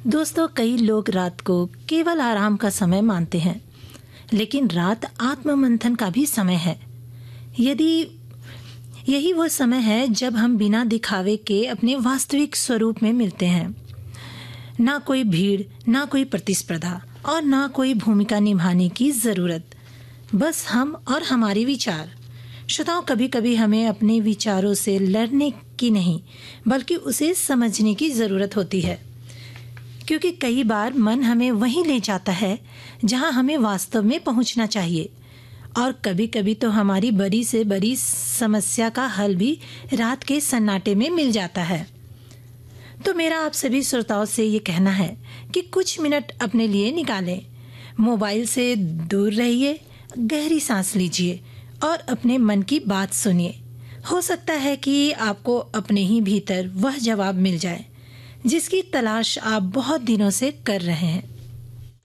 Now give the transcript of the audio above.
दोस्तों, कई लोग रात को केवल आराम का समय मानते हैं, लेकिन रात आत्ममंथन का भी समय है। यदि यही वो समय है जब हम बिना दिखावे के अपने वास्तविक स्वरूप में मिलते हैं। ना कोई भीड़, ना कोई प्रतिस्पर्धा और ना कोई भूमिका निभाने की जरूरत, बस हम और हमारे विचार। श्रोताओं, कभी कभी हमें अपने विचारों से लड़ने की नहीं, बल्कि उसे समझने की जरूरत होती है, क्योंकि कई बार मन हमें वहीं ले जाता है जहां हमें वास्तव में पहुंचना चाहिए। और कभी कभी तो हमारी बड़ी से बड़ी समस्या का हल भी रात के सन्नाटे में मिल जाता है। तो मेरा आप सभी श्रोताओं से ये कहना है कि कुछ मिनट अपने लिए निकालें, मोबाइल से दूर रहिए, गहरी सांस लीजिए और अपने मन की बात सुनिए। हो सकता है कि आपको अपने ही भीतर वह जवाब मिल जाए जिसकी तलाश आप बहुत दिनों से कर रहे हैं।